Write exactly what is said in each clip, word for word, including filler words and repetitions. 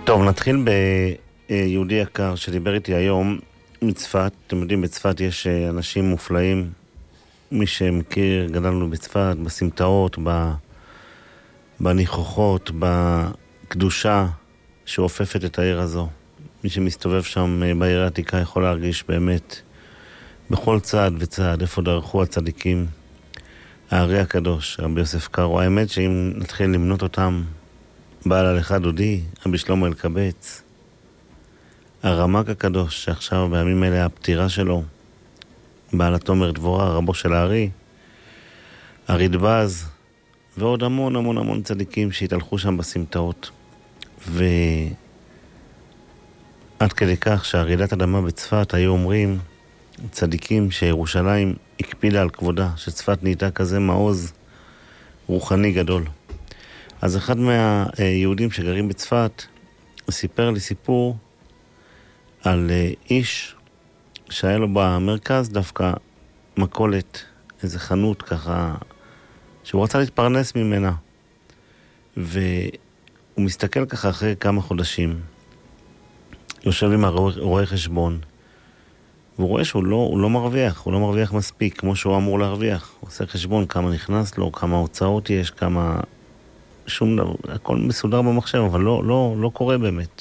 טוב, נתחיל ביהודי יקר שדיבר איתי היום מצפת. אתם יודעים, בצפת יש אנשים מופלאים. מי שמכיר, גדלנו בצפת, בסמטאות, בניחוחות, בקדושה שאופפת את העיר הזו. מי שמסתובב שם בעיר העתיקה יכול להרגיש באמת בכל צעד וצעד איפה דרכו הצדיקים. הארי הקדוש, רבי יוסף קארו. האמת שאם נתחיל למנות אותם, בעל הלכה דודי, רבי שלמה אלקבץ, הרמ"ק הקדוש, שעכשיו בימים אלה הפטירה שלו, בעל התומר דבורה, רבו של הארי, הרדב"ז, ועוד המון המון המון צדיקים שהתהלכו שם בסמטאות. ועד כדי כך שהרעידת אדמה בצפת היו אומרים צדיקים שירושלים הקפידה על כבודה, שצפת נהייתה כזה מעוז רוחני גדול. אז אחד מהיהודים שגרים בצפת סיפר לי סיפור על איש שהיה לו במרכז דווקא מקולת, איזה חנות ככה, שהוא רצה להתפרנס ממנה. והוא מסתכל ככה אחרי כמה חודשים, יושב עם הרואה חשבון, והוא רואה שהוא לא, הוא לא מרוויח, הוא לא מרוויח מספיק כמו שהוא אמור להרוויח. הוא עושה חשבון כמה נכנס לו, כמה הוצאות יש, כמה... שום דבר, הכל מסודר במחשב, אבל לא, לא, לא קורה באמת.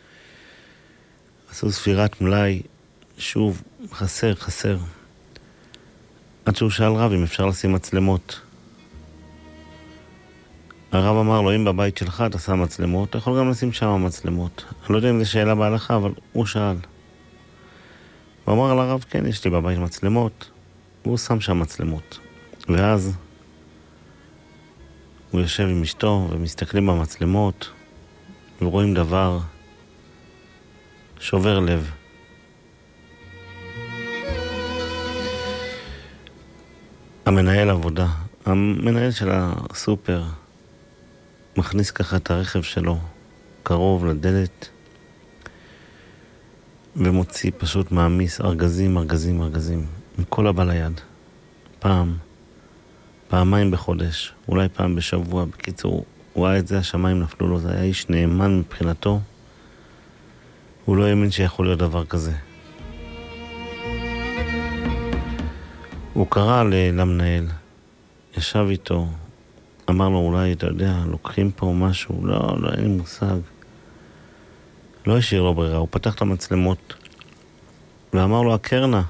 עשו ספירת מלאי, שוב, חסר, חסר. עד שהוא שאל רב אם אפשר לשים מצלמות. הרב אמר לו, אם בבית שלך אתה שם מצלמות, אתה יכול גם לשים שם מצלמות. אני לא יודע אם זו שאלה בהלכה, אבל הוא שאל. הוא אמר לרב, כן, יש לי בבית מצלמות. והוא שם שם מצלמות. ואז הוא יושב עם אשתו ומסתכלים במצלמות ורואים דבר שובר לב. המנהל עבודה, המנהל של הסופר, מכניס ככה את הרכב שלו קרוב לדלת ומוציא פשוט מעמיס ארגזים, ארגזים, ארגזים מכל הבא ליד. פעם, פעמיים בחודש, אולי פעם בשבוע. בקיצור, הוא ראה את זה, השמיים נפלו לו, זה היה איש נאמן מבחינתו. הוא לא האמין שיכול להיות דבר כזה. הוא קרא למנהל, ישב איתו, אמר לו, אולי, אתה יודע, לוקחים פה משהו, לא, לא, אין לי מושג. לא השאיר לו ברירה, הוא פתח את המצלמות ואמר לו, הקרנה.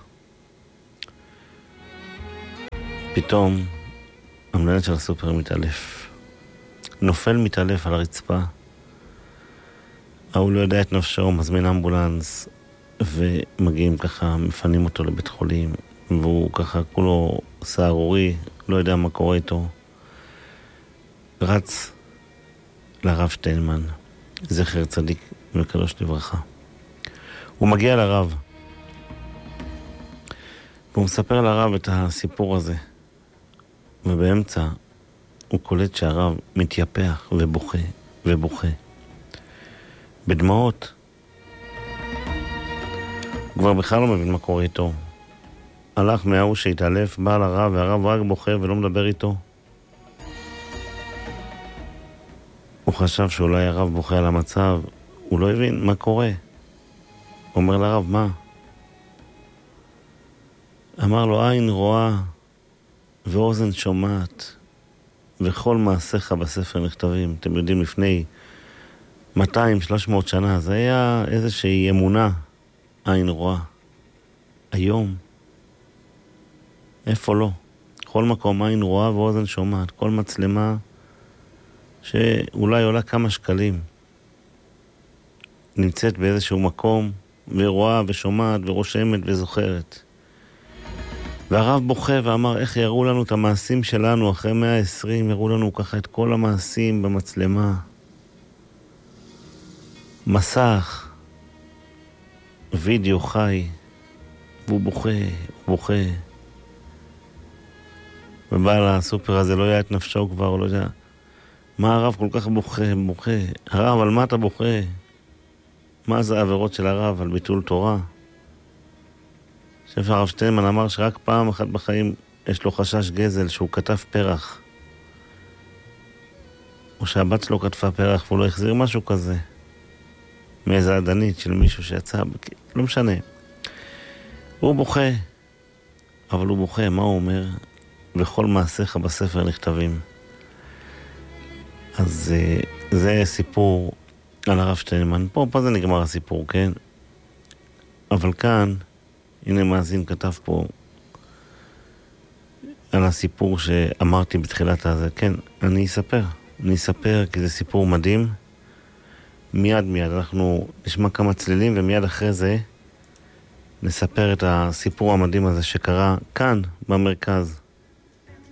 פתאום המנהל של הסופר מתעלף. נופל מתעלף על הרצפה. הוא לא יודע את נפשו, מזמין אמבולנס, ומגיעים ככה, מפנים אותו לבית חולים, והוא ככה כולו סערורי, לא יודע מה קורה איתו. רץ לרב שטיינמן, זכר צדיק וקדוש לברכה. הוא מגיע לרב, והוא מספר לרב את הסיפור הזה. ובאמצע הוא קולט שהרב מתייפח ובוכה ובוכה בדמעות. הוא כבר בכלל לא מבין מה קורה איתו. הלך מההוא שהתעלף, בא לרב, והרב רק בוכה ולא מדבר איתו. הוא חשב שאולי הרב בוכה על המצב, הוא לא הבין מה קורה. הוא אומר לרב, מה? אמר לו, עין רואה ואוזן שומעת, וכל מעשיך בספר נכתבים. אתם יודעים, לפני מאתיים שלוש מאות שנה, זה היה איזושהי אמונה, עין רואה. היום, איפה לא? כל מקום עין רואה ואוזן שומעת, כל מצלמה שאולי עולה כמה שקלים, נמצאת באיזשהו מקום, ורואה ושומעת ורושמת וזוכרת. והרב בוכה ואמר, איך יראו לנו את המעשים שלנו אחרי מאה ועשרים, יראו לנו ככה את כל המעשים במצלמה. מסך, וידאו חי, והוא בוכה, הוא בוכה. ובעל הסופר הזה לא היה את נפשו כבר, הוא לא יודע. מה הרב כל כך בוכה, בוכה? הרב, על מה אתה בוכה? מה זה העבירות של הרב על ביטול תורה? שפר הרב שטיינמן אמר שרק פעם אחת בחיים יש לו חשש גזל שהוא כתב פרח. או שהבת שלו כתבה פרח והוא לא החזיר משהו כזה. מאיזה עדנית של מישהו שיצא, לא משנה. הוא בוכה, אבל הוא בוכה, מה הוא אומר? וכל מעשיך בספר נכתבים. אז זה סיפור על הרב שטיינמן. פה, פה זה נגמר הסיפור, כן? אבל כאן, הנה מאזין כתב פה על הסיפור שאמרתי בתחילת הזה. כן, אני אספר. אני אספר כי זה סיפור מדהים. מיד מיד אנחנו נשמע כמה צלילים ומיד אחרי זה נספר את הסיפור המדהים הזה שקרה כאן במרכז.